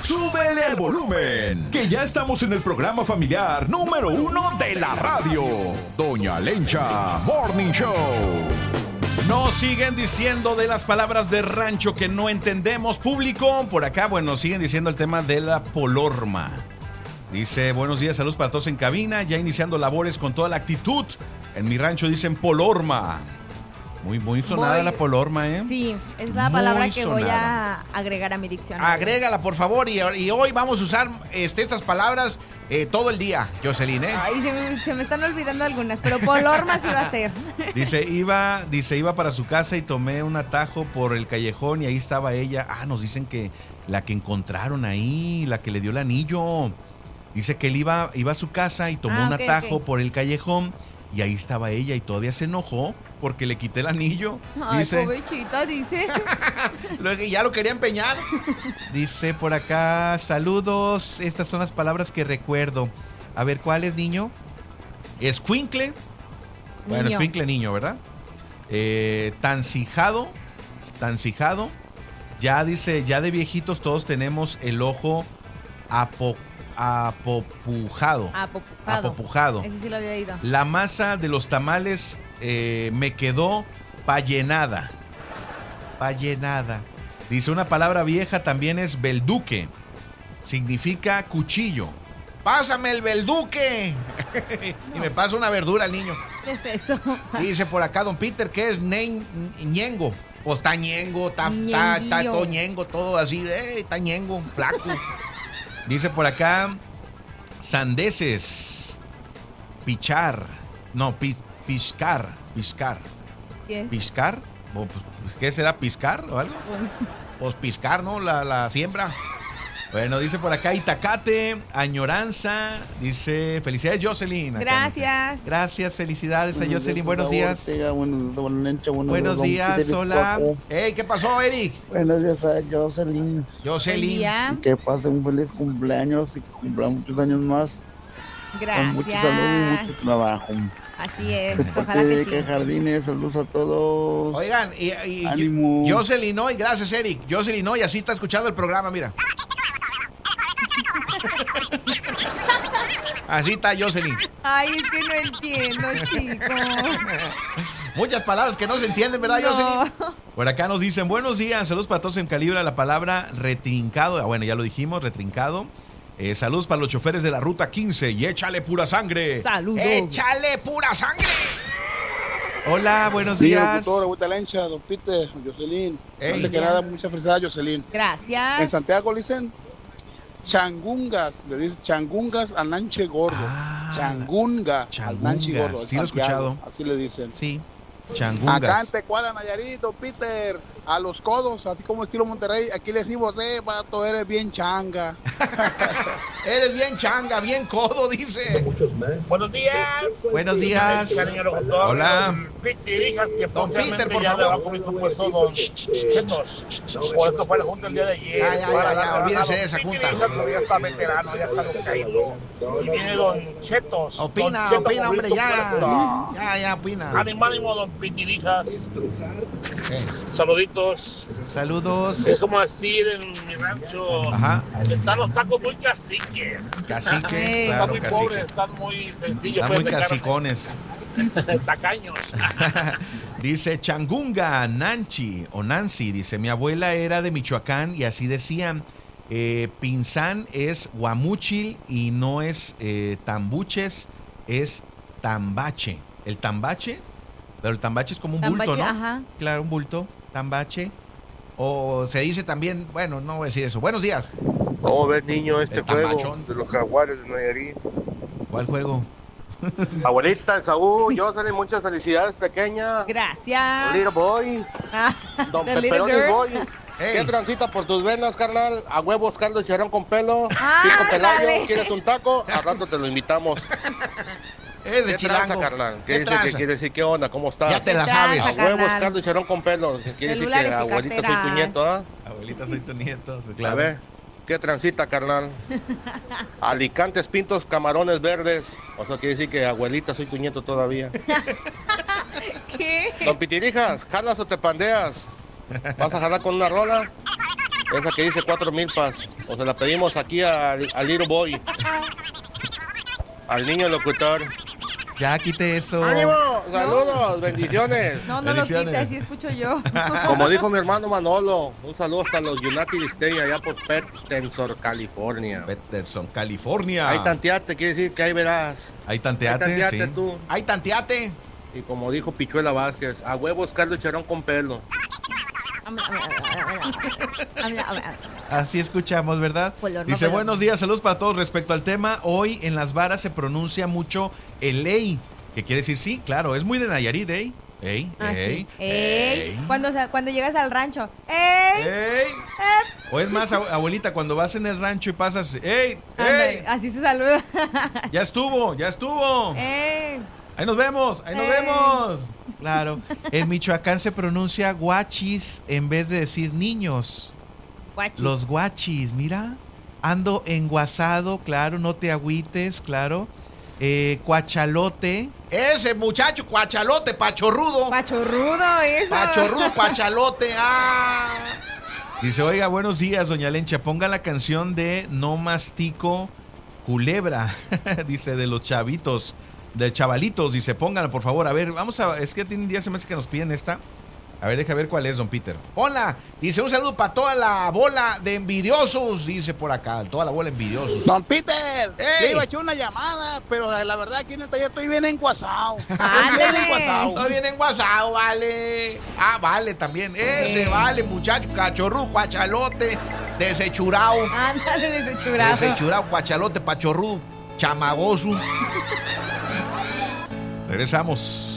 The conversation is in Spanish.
¡Súbele el volumen! Que ya estamos en el programa familiar número 1 de la radio. Doña Lencha Morning Show. Nos siguen diciendo de las palabras de rancho que no entendemos, público. Por acá, bueno, siguen diciendo el tema de la polorma. Dice, buenos días, saludos para todos en cabina. Ya iniciando labores con toda la actitud. En mi rancho dicen polorma. Muy sonada la polorma, ¿eh? Sí, es la palabra que voy a agregar a mi diccionario. Agrégala, por favor, y hoy vamos a usar estas palabras todo el día, Jocelyn, ¿eh? Ay, se me están olvidando algunas, pero polorma sí va a ser. Dice, iba para su casa y tomé un atajo por el callejón y ahí estaba ella. Nos dicen que la que encontraron ahí, la que le dio el anillo. Dice que él iba a su casa y tomó un atajo por el callejón. Y ahí estaba ella y todavía se enojó porque le quité el anillo. Ay, dice, pobrecita, dice. Ya lo quería empeñar. Dice por acá, saludos. Estas son las palabras que recuerdo. A ver, ¿cuál es, niño? Escuincle. Bueno, escuincle, niño, ¿verdad? Tancijado. Ya dice, ya de viejitos todos tenemos el ojo apopujado. Ese sí lo había oído. La masa de los tamales me quedó pallenada. Dice, una palabra vieja también es belduque. Significa cuchillo. Pásame el belduque. Y me pasa una verdura al niño. ¿Qué es eso? Dice por acá don Peter que es ñengo. Pues está ñengo, está todo ñengo, todo así. Está ñengo, flaco. Dice por acá, sandeces, piscar. ¿Qué es? ¿Piscar? Pues, ¿qué será, piscar o algo? Pues piscar, ¿no? La siembra. Bueno, dice por acá, itacate, añoranza. Dice, felicidades, Jocelyn. Gracias. Gracias, felicidades a Jocelyn. Buenos días. Buenos días, hola. Hey, ¿qué pasó, Eric? Buenos días a Jocelyn. Que pase un feliz cumpleaños y que cumpla muchos años más. Gracias. Con mucha salud y mucho trabajo. Así es, ojalá que sí. Jardines, saludos a todos. Oigan, ánimo. Jocelyn hoy, gracias, Eric. Jocelyn hoy, así está escuchando el programa, mira. Así está Jocelyn. Ay, es que no entiendo, chicos. Muchas palabras que no se entienden, ¿verdad, Jocelyn? Por acá nos dicen, buenos días, saludos para todos en Calibra, la palabra retrincado. Bueno, ya lo dijimos, retrincado. Saludos para los choferes de la Ruta 15 y échale pura sangre. Saludos. ¡Échale pura sangre! Hola, buenos días. Doctor, Lencha, don Peter, Jocelyn. Antes que nada, mucha felicidad, Jocelyn. Gracias. En Santiago le dicen changungas, le dicen changungas al nanche gordo. Changunga al nanche gordo. Sí, lo he escuchado. Así le dicen. Sí, changungas. Acá en Tecuala, Nayarit, don Peter, a los codos, así como estilo Monterrey, aquí le decimos, vato, eres bien changa. Eres bien changa, bien codo, dice. Buenos días. Buenos días. Hola. Don Peter, por favor. Por esto fue la junta el día de ayer. Ya, olvídense de esa junta. Ya está veterano, ya está caído. Y viene don Chetos. Opina, hombre, ya, opina. Ánimo, don Pitirijas. Saluditos. Saludos. Es como decir en mi rancho. Ajá. Están los tacos muy caciques. Cacique, Están claro, muy cacique. pobres, están muy sencillos. Están muy cacicones. Tacaños. Dice Changunga, Nanchi o Nancy. Dice, mi abuela era de Michoacán y así decían. Pinzán es guamúchil y no es tambuches, es tambache. ¿El tambache? Pero el tambache es como un bulto, ¿no? Ajá. Claro, un bulto, tambache. O se dice también, bueno, no voy a decir eso. Buenos días. ¿Cómo ves, niño, este juego tambachón de los Jaguares de Nayarit? ¿Cuál juego? Abuelita, Saúl, Jocelyn, muchas felicidades, pequeña. Gracias. Little boy. Don The little Pepperoni girl. Boy. Hey. ¿Qué transita por tus venas, carnal? A huevos, caldo, chicharrón con pelo. Ah, Pico dale. pelayo, ¿quieres un taco? Al rato te lo invitamos. Es de ¿Qué chilango. tranza, carnal? ¿Qué ¿Qué dice? tranza? ¿Qué quiere decir? ¿Qué onda? ¿Cómo estás? Ya te la ¿Qué sabes. tranza, A huevos, carnal? caldo, chicharrón con pelo. Quiere decir Celulares que y abuelita soy tu carteras. nieto, ¿ah? Abuelita, soy tu nieto. A Claro. ver, ¿qué transita, carnal? Alicantes, pintos, camarones verdes. O sea, quiere decir que abuelita, soy tu nieto todavía. ¿Qué? Don Pitirijas, ¿jalas o te pandeas? ¿Vas a jalar con una rola? Esa que dice 4 milpas. O se la pedimos aquí al Little Boy. Al niño locutor. Ya quite eso. ¡Ánimo! ¡Saludos! ¡Bendiciones! No lo quite, así escucho yo. Como dijo mi hermano Manolo, un saludo hasta los United States, allá por Peterson, California. Peterson, California. Ahí tanteate, quiere decir que ahí verás. Ahí tanteate, ahí tanteate sí. tú. Ahí tanteate. Y como dijo Pichuela Vázquez, a huevos Carlos Charón con pelo. Así escuchamos, ¿verdad? Dice, buenos días, saludos para todos. Respecto al tema, hoy en las varas se pronuncia mucho el ey, que quiere decir sí, claro, es muy de Nayarit, ey. Ey, ey, sí. Ey. Cuando llegas al rancho, ey, ey. O es más, abuelita, cuando vas en el rancho y pasas, ey, ey. Así se saluda. Ya estuvo. Ey. Ahí nos vemos. Claro. En Michoacán se pronuncia guachis en vez de decir niños. Guachis. Los guachis, mira. Ando enguasado, claro, no te agüites, claro. Cuachalote. Ese muchacho, cuachalote, pachorrudo. Pachorrudo, eso. Pachorrudo, cuachalote. Dice, oiga, buenos días, doña Lencha. Ponga la canción de No Mastico Culebra. Dice, de los chavitos. De chavalitos, dice, pónganla por favor. A ver, es que tienen días, se me hace que nos piden esta. A ver, deja ver cuál es, don Peter. Hola, dice, un saludo para toda la bola de envidiosos, dice por acá, toda la bola de envidiosos. Don Peter, le iba a echar una llamada, pero la verdad aquí en el taller estoy bien enguasado. Estoy bien enguasado, vale. Vale también, ese vale, muchacho, cachorru, cuachalote, desechurao. Ándale, desechurao. Desechurao, cuachalote, pachorru, chamagoso. Regresamos.